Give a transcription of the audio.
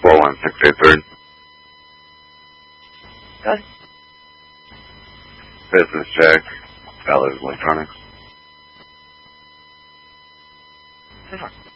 41683. Good. Business check. Ballard Electronics. So far.